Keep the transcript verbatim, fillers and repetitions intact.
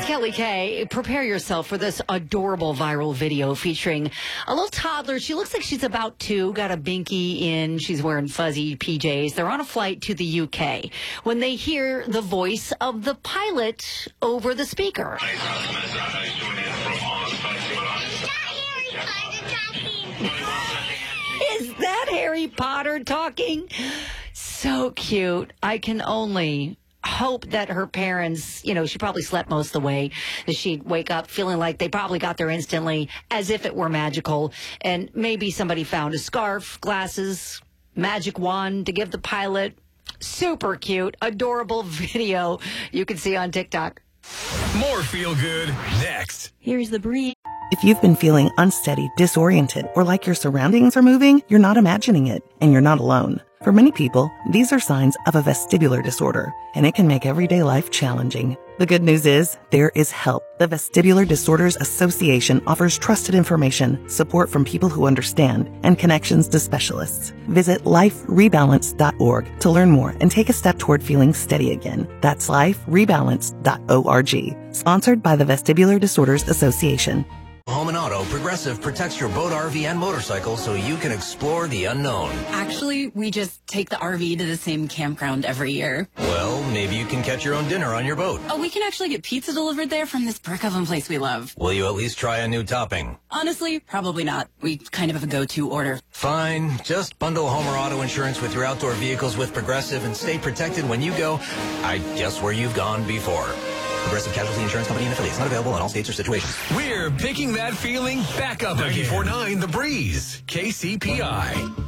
Kelly Kay, prepare yourself for this adorable viral video featuring a little toddler. She looks like she's about two, got a binky in. She's wearing fuzzy P Js. They're on a flight to the U K when they hear the voice of the pilot over the speaker. Is that Harry Potter talking? So cute. I can only hope that her parents, you know, she probably slept most of the way, that she'd wake up feeling like they probably got there instantly as if it were magical. And maybe somebody found a scarf, glasses, magic wand to give the pilot. Super cute, adorable video you can see on TikTok. More Feel Good next. Here's the breeze. If you've been feeling unsteady, disoriented, or like your surroundings are moving, you're not imagining it, and you're not alone. For many people, these are signs of a vestibular disorder, and it can make everyday life challenging. The good news is, there is help. The Vestibular Disorders Association offers trusted information, support from people who understand, and connections to specialists. Visit life rebalance dot org to learn more and take a step toward feeling steady again. That's life rebalance dot org. Sponsored by the Vestibular Disorders Association. Home and Auto, Progressive protects your boat, R V, and motorcycle so you can explore the unknown. Actually, we just take the R V to the same campground every year. Well, maybe you can catch your own dinner on your boat. Oh, we can actually get pizza delivered there from this brick oven place we love. Will you at least try a new topping? Honestly, probably not. We kind of have a go-to order. Fine. Just bundle home or auto insurance with your outdoor vehicles with Progressive and stay protected when you go, I guess, where you've gone before. Progressive Casualty Insurance Company and affiliates. Not available in all states or situations. We're picking that feeling back up again. ninety-four point nine The Breeze. K C P I.